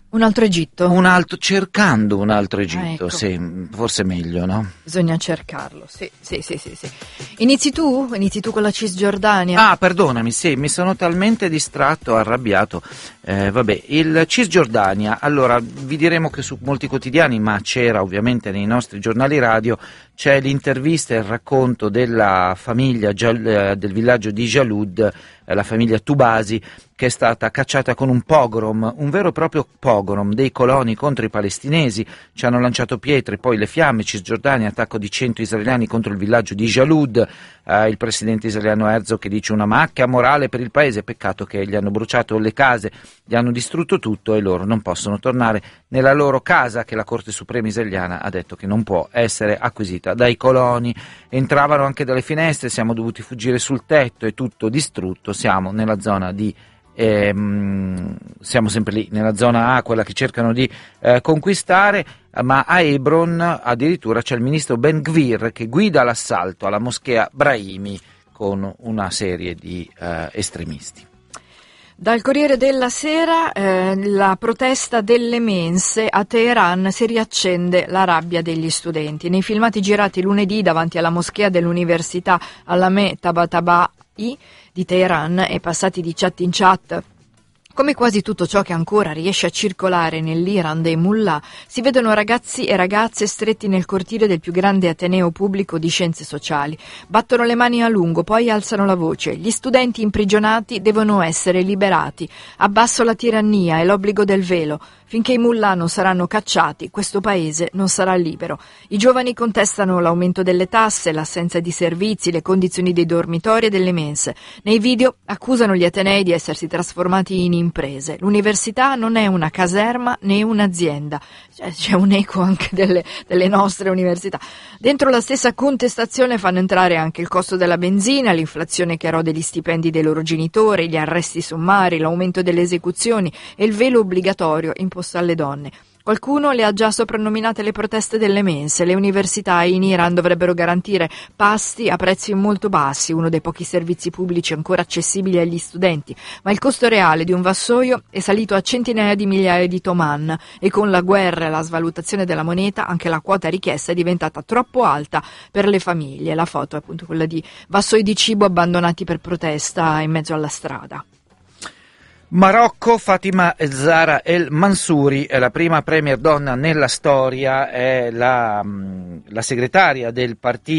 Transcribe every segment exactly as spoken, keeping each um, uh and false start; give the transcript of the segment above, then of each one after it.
Un altro Egitto? Un altro, cercando un altro Egitto, ah, ecco. sì, forse meglio, no? Bisogna cercarlo, sì, sì, sì, sì, sì. Inizi tu? Inizi tu con la Cisgiordania? Ah, perdonami, sì, mi sono talmente distratto, arrabbiato. Eh, vabbè, il Cisgiordania, allora, vi diremo che su molti quotidiani, ma c'era ovviamente nei nostri giornali radio, c'è l'intervista e il racconto della famiglia Gial- del villaggio di Jalud, eh, la famiglia Tubasi, che è stata cacciata con un pogrom, un vero e proprio pogrom dei coloni contro i palestinesi. Ci hanno lanciato pietre, poi le fiamme, Cisgiordania, attacco di cento israeliani contro il villaggio di Jalud, eh, il presidente israeliano Herzog che dice una macchia morale per il paese, peccato che gli hanno bruciato le case, gli hanno distrutto tutto e loro non possono tornare nella loro casa che la Corte Suprema israeliana ha detto che non può essere acquisita dai coloni. Entravano anche dalle finestre, siamo dovuti fuggire sul tetto, è tutto distrutto, siamo nella zona di Ehm, siamo sempre lì nella zona A, quella che cercano di eh, conquistare, ma a Hebron addirittura c'è il ministro Ben Gvir che guida l'assalto alla moschea Brahimi con una serie di eh, estremisti. Dal Corriere della Sera, eh, la protesta delle mense a Teheran, si riaccende la rabbia degli studenti. Nei filmati girati lunedì davanti alla moschea dell'università Alame Tabatabai di Teheran e passati di chat in chat, come quasi tutto ciò che ancora riesce a circolare nell'Iran dei mullah, si vedono ragazzi e ragazze stretti nel cortile del più grande ateneo pubblico di scienze sociali. Battono le mani a lungo, poi alzano la voce. Gli studenti imprigionati devono essere liberati. Abbasso la tirannia e l'obbligo del velo. Finché i mullah non saranno cacciati, questo paese non sarà libero. I giovani contestano l'aumento delle tasse, l'assenza di servizi, le condizioni dei dormitori e delle mense. Nei video accusano gli atenei di essersi trasformati in imprese. L'università non è una caserma né un'azienda. C'è, c'è un eco anche delle, delle nostre università. Dentro la stessa contestazione fanno entrare anche il costo della benzina, l'inflazione che erode gli stipendi dei loro genitori, gli arresti sommari, l'aumento delle esecuzioni e il velo obbligatorio imposto alle donne. Qualcuno le ha già soprannominate le proteste delle mense. Le università in Iran dovrebbero garantire pasti a prezzi molto bassi, uno dei pochi servizi pubblici ancora accessibili agli studenti, ma il costo reale di un vassoio è salito a centinaia di migliaia di toman e con la guerra e la svalutazione della moneta anche la quota richiesta è diventata troppo alta per le famiglie. La foto è appunto quella di vassoi di cibo abbandonati per protesta in mezzo alla strada. Marocco, Fatima Zahra El Mansouri è la prima premier donna nella storia, è la, la segretaria del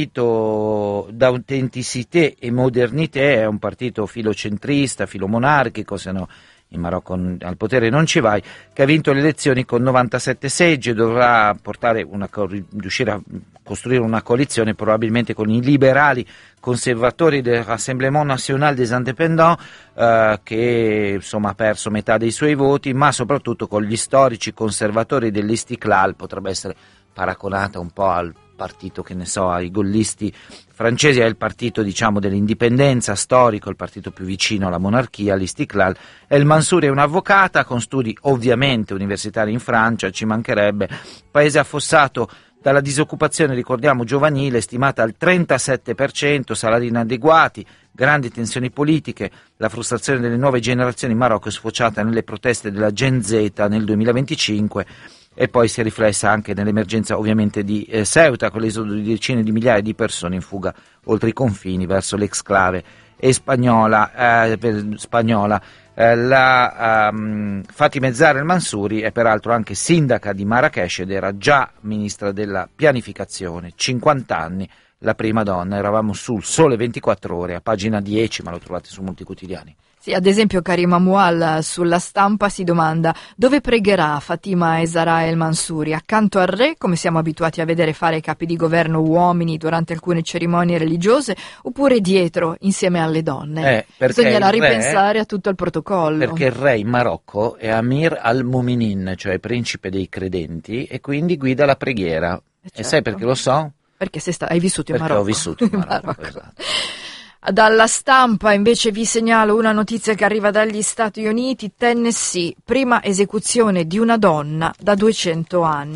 partito d'Authenticité et Modernité, è un partito filocentrista, filomonarchico, se no in Marocco al potere non ci vai, che ha vinto le elezioni con novantasette seggi e dovrà portare una, riuscire a costruire una coalizione probabilmente con i liberali conservatori del Rassemblement National des Indépendants, eh, che insomma ha perso metà dei suoi voti, ma soprattutto con gli storici conservatori dell'Istiklal, potrebbe essere paragonata un po' al partito, che ne so, ai gollisti francesi, è il partito diciamo dell'indipendenza storico, il partito più vicino alla monarchia, l'Istiklal. El Mansouri è un'avvocata con studi ovviamente universitari in Francia, ci mancherebbe, paese affossato dalla disoccupazione, ricordiamo, giovanile, stimata al trentasette per cento, salari inadeguati, grandi tensioni politiche, la frustrazione delle nuove generazioni in Marocco è sfociata nelle proteste della Gen Z nel duemilaventicinque e poi si è riflessa anche nell'emergenza ovviamente di eh, Ceuta, con l'esodo di decine di migliaia di persone in fuga oltre i confini verso l'exclave e spagnola. Eh, spagnola. Eh, la um, Fatima Zahra El Mansouri è peraltro anche sindaca di Marrakech ed era già ministra della pianificazione, cinquanta anni, la prima donna. Eravamo sul Sole ventiquattro Ore, a pagina dieci, ma lo trovate su molti quotidiani. Sì, ad esempio Karima Mual sulla Stampa si domanda dove pregherà Fatima Zahra El Mansouri, accanto al re, come siamo abituati a vedere fare i capi di governo uomini durante alcune cerimonie religiose, oppure dietro insieme alle donne. Eh, Bisognerà ripensare a tutto il protocollo. Perché il re in Marocco è Amir al-Mominin, cioè principe dei credenti, e quindi guida la preghiera. Eh certo. E sai perché lo so? Perché sei sta- hai vissuto in perché Marocco. Perché ho vissuto in Marocco, Marocco. Esatto. Dalla Stampa invece vi segnalo una notizia che arriva dagli Stati Uniti. Tennessee, prima esecuzione di una donna da duecento anni.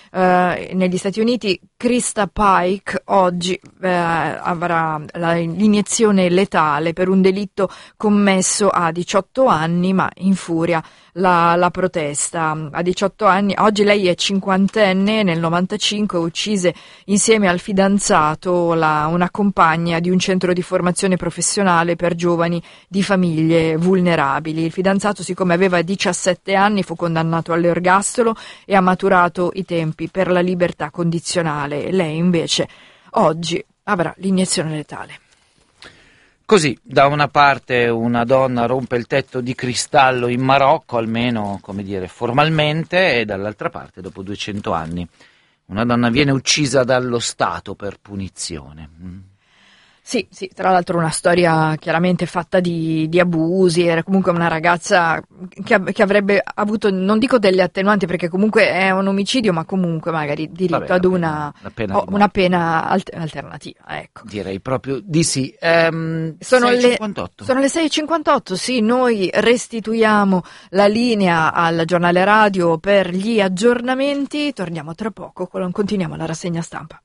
eh, negli Stati Uniti. Krista Pike oggi eh, avrà la, l'iniezione letale per un delitto commesso a diciotto anni, ma infuria la, la protesta. A diciotto anni, oggi lei è cinquantenne, nel novantacinque uccise insieme al fidanzato la, una compagna di un centro di formazione professionale per giovani di famiglie vulnerabili. Il fidanzato, siccome aveva diciassette anni, fu condannato all'ergastolo e ha maturato i tempi per la libertà condizionale. Lei invece oggi avrà l'iniezione letale. Così, da una parte una donna rompe il tetto di cristallo in Marocco, almeno, come dire, formalmente, e dall'altra parte, dopo duecento anni, una donna viene uccisa dallo Stato per punizione. Sì, sì, tra l'altro una storia chiaramente fatta di, di abusi, era comunque una ragazza che, che avrebbe avuto, non dico delle attenuanti perché comunque è un omicidio, ma comunque magari diritto Vabbè, ad una una pena, pena oh, una pena alter- alternativa, ecco. Direi proprio di sì. Ehm, sono, sei e le, cinquantotto. sono le sei e cinquantotto, sì, noi restituiamo la linea al giornale radio per gli aggiornamenti, torniamo tra poco, continuiamo la rassegna stampa.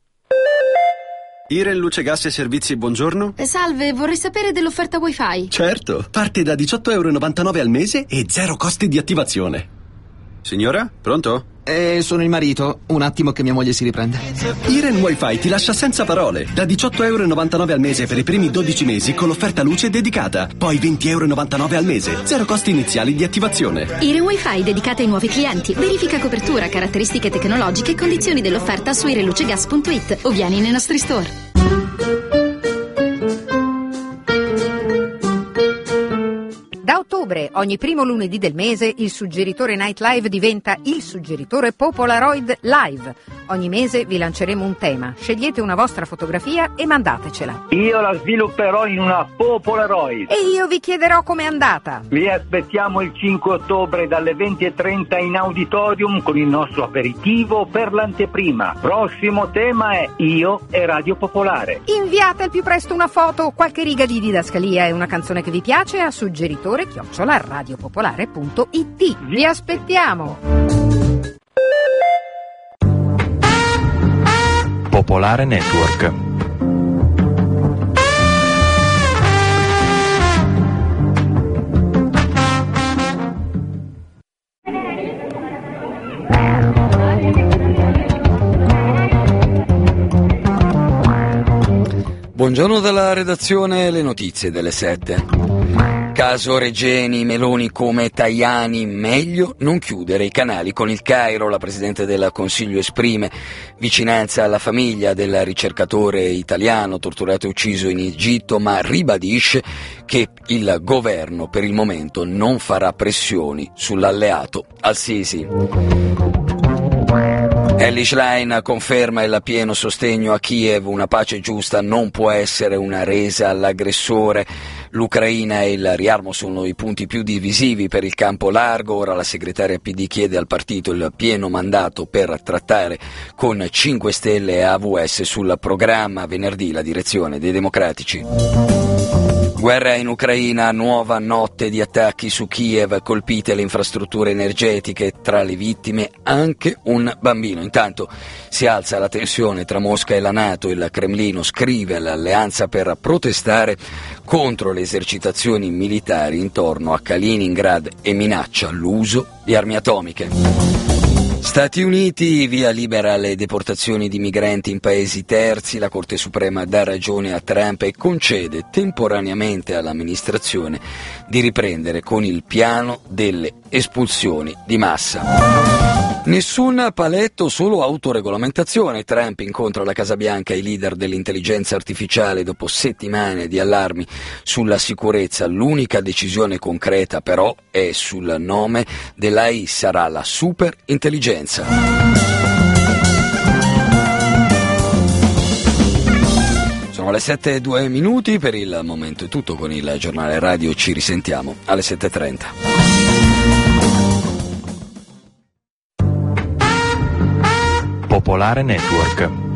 Iren Luce Gas e Servizi, buongiorno. Salve, vorrei sapere dell'offerta wifi. Certo, parte da diciotto euro e novantanove al mese e zero costi di attivazione. Signora, pronto? Eh, sono il marito, un attimo che mia moglie si riprende. Iren Wi-Fi ti lascia senza parole, da diciotto euro e novantanove al mese per i primi dodici mesi con l'offerta luce dedicata, poi venti euro e novantanove al mese, zero costi iniziali di attivazione. Iren Wi-Fi dedicata ai nuovi clienti, verifica copertura, caratteristiche tecnologiche e condizioni dell'offerta su irenlucegas punto it o vieni nei nostri store. Da ottobre, ogni primo lunedì del mese, il suggeritore Night Live diventa il suggeritore Popolaroid Live. Ogni mese vi lanceremo un tema, scegliete una vostra fotografia e mandatecela. Io la svilupperò in una Popolaroid. E io vi chiederò com'è andata. Vi aspettiamo il cinque ottobre dalle venti e trenta in auditorium con il nostro aperitivo per l'anteprima. Prossimo tema è Io e Radio Popolare. Inviate al più presto una foto, qualche riga di didascalia e una canzone che vi piace a suggeritore chiocciola radiopopolare punto it. Vi aspettiamo! Popolare Network. Buongiorno dalla redazione, le notizie delle sette. Caso Regeni, Meloni come Tajani, meglio non chiudere i canali con il Cairo. La Presidente del Consiglio esprime vicinanza alla famiglia del ricercatore italiano torturato e ucciso in Egitto, ma ribadisce che il governo per il momento non farà pressioni sull'alleato al-Sisi. Elly Schlein conferma il pieno sostegno a Kiev, una pace giusta non può essere una resa all'aggressore. L'Ucraina e il riarmo sono i punti più divisivi per il campo largo, ora la segretaria P D chiede al partito il pieno mandato per trattare con cinque Stelle e A V S sul programma, venerdì la direzione dei democratici. Guerra in Ucraina, nuova notte di attacchi su Kiev, colpite le infrastrutture energetiche, tra le vittime anche un bambino. Intanto si alza la tensione tra Mosca e la NATO, il Cremlino scrive all'alleanza per protestare contro le esercitazioni militari intorno a Kaliningrad e minaccia l'uso di armi atomiche. Stati Uniti, via libera alle deportazioni di migranti in paesi terzi, la Corte Suprema dà ragione a Trump e concede temporaneamente all'amministrazione di riprendere con il piano delle espulsioni di massa. Nessun paletto, solo autoregolamentazione. Trump incontra alla Casa Bianca i leader dell'intelligenza artificiale dopo settimane di allarmi sulla sicurezza. L'unica decisione concreta però è sul nome dell'A I, sarà la superintelligenza. Sono le sette e due minuti, per il momento è tutto con il giornale radio, ci risentiamo alle sette e trenta. Popolare Network.